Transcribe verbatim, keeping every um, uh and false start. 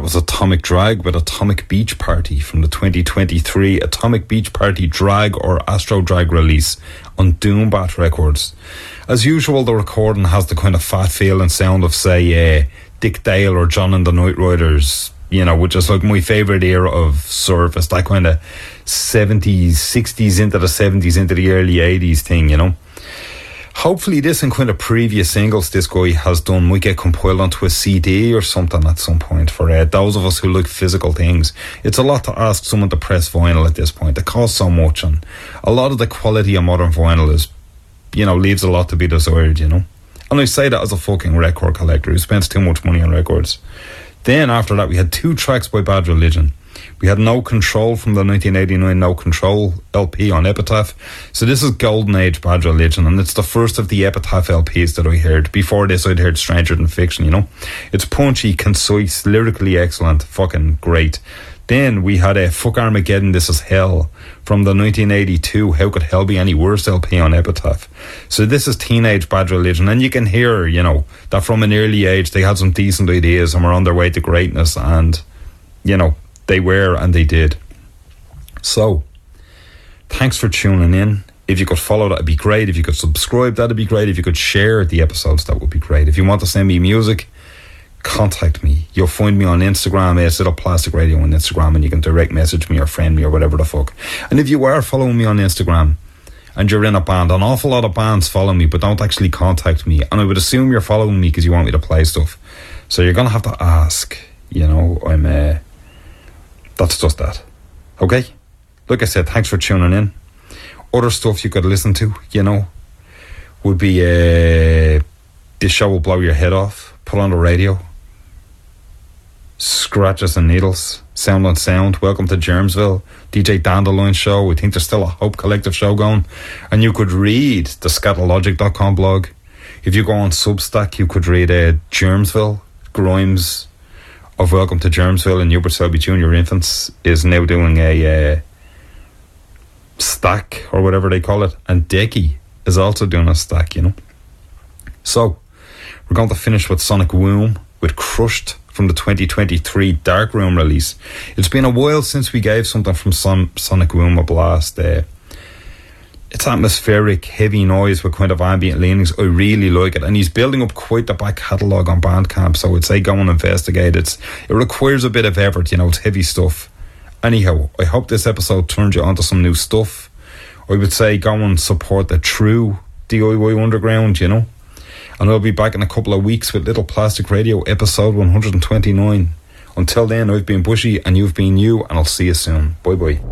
That was Atomic Drag with Atomic Beach Party from the twenty twenty-three Atomic Beach Party Drag or Astro Drag release on Doombat Records. As usual, the recording has the kind of fat feel and sound of, say, uh, Dick Dale or John and the Night Riders, you know, which is like my favourite era of Surface, that kind of seventies, sixties into the seventies, into the early eighties thing, you know. Hopefully this and kind of previous singles this guy has done might get compiled onto a C D or something at some point for uh, those of us who like physical things. It's a lot to ask someone to press vinyl at this point. It costs so much, and a lot of the quality of modern vinyl is, you know, leaves a lot to be desired, you know. And I say that as a fucking record collector who spends too much money on records. Then after that we had two tracks by Bad Religion. We had No Control from the nineteen eighty-nine No Control L P on Epitaph. So this is Golden Age Bad Religion, and it's the first of the Epitaph L Ps that I heard. Before this I'd heard Stranger Than Fiction, you know. It's punchy, concise, lyrically excellent, fucking great. Then we had a Fuck Armageddon, This Is Hell from the nineteen eighty-two How Could Hell Be Any Worse L P on Epitaph. So this is Teenage Bad Religion, and you can hear, you know, that from an early age they had some decent ideas and were on their way to greatness, and, you know, they were and they did. So, thanks for tuning in. If you could follow, that'd be great. If you could subscribe, that'd be great. If you could share the episodes, that would be great. If you want to send me music, contact me. You'll find me on Instagram, Acid Plastic Radio on Instagram, and you can direct message me or friend me or whatever the fuck. And if you are following me on Instagram and you're in a band, an awful lot of bands follow me but don't actually contact me, and I would assume you're following me because you want me to play stuff. So you're going to have to ask, you know. I'm uh, that's just that. Okay? Like I said, thanks for tuning in. Other stuff you could listen to, you know, would be uh, This Show Will Blow Your Head Off, put on the radio, Scratches and Needles, Sound on Sound, Welcome to Germsville, D J Dandelion Show. I think there's still a Hope Collective show going. And you could read the scatologic dot com blog. If you go on Substack, you could read uh, Germsville, Grimes of Welcome to Germsville, and Hubert Selby Junior Infants is now doing a uh, stack or whatever they call it, and Decky is also doing a stack, you know. So we're going to finish with Sonic Womb with Crushed from the twenty twenty-three Dark Room release. It's been a while since we gave something from Son- Sonic Womb a blast. Uh, it's atmospheric, heavy noise with kind of ambient leanings. I really like it, and he's building up quite the back catalogue on Bandcamp, so I'd say go and investigate. It's, it requires a bit of effort, you know, it's heavy stuff. Anyhow, I hope this episode turned you onto some new stuff. I would say go and support the true D I Y underground, you know. And I'll be back in a couple of weeks with Little Plastic Radio episode one hundred twenty-nine. Until then, I've been Bushy and you've been you, and I'll see you soon. Bye bye.